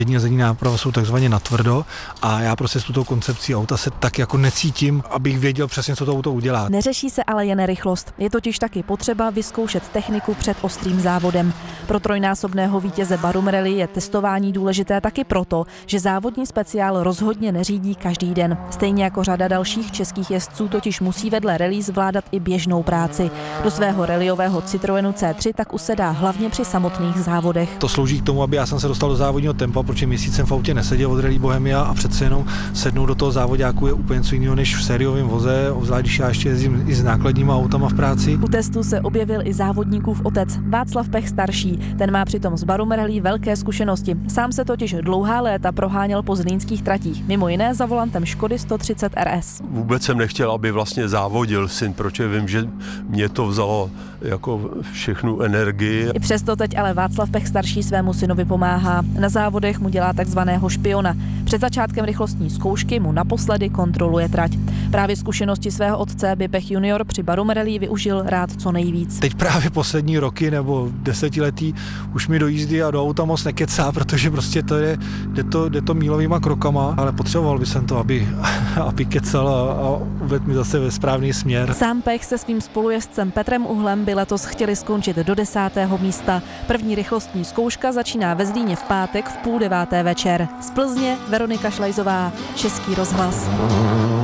Jední a zadní náprava jsou takzvaně natvrdo a já prostě s tuto koncepcí auta se tak jako necítím, abych věděl přesně, co to auto udělá. Neřeší se ale jen rychlost. Je totiž taky potřeba vyzkoušet techniku před ostrým závodem. Pro trojnásobného vítěze Barum Rally je testování důležité taky proto, že závodní speciál rozhodně neřídí každý den. Stejně jako řada dalších českých jezdců totiž musí vedle rally zvládat i běžnou práci. Do svého rallyového Citroenu C3 tak usedá hlavně při samotných závodech. To slouží k tomu, aby já jsem se dostal do závodního tempa, protože měsíc jsem v autě neseděl od Rally Bohemia a přece jenom sednout do toho závodáku je úplně něco jiného než v sériovém voze, obzvlášť když já ještě jezdím i s nákladníma autama v práci. U testu se objevil i závodníkův otec Václav Pech starší. Ten má přitom s Barum Rally velké zkušenosti. Sám se totiž dlouhá léta proháněl po zlínských tratích, mimo jiné za volantem Škody 130 RS. Vůbec jsem nechtěl, aby vlastně závodil syn, protože vím, že mě to vzalo jako všechnu energii. I přesto teď ale Václav Pech starší svému synovi pomáhá. Na závodech mu dělá takzvaného špiona. Před začátkem rychlostní zkoušky mu naposledy kontroluje trať. Právě zkušenosti svého otce by Pech junior při Barum Rally využil rád co nejvíc. Teď právě poslední roky nebo desetiletí už mi do jízdy a do auta moc nekecá, protože prostě jde to mílovýma krokama, ale potřeboval bych to, aby kecal a uvedl mi zase ve správný směr. Sám Pech se svým spolujezdcem Petrem Uhlem by letos chtěli skončit do 10. místa. První rychlostní zkouška začíná ve Zlíně v pátek v 8:30 večer. Z Plzně Veronika Šlajzová, Český rozhlas.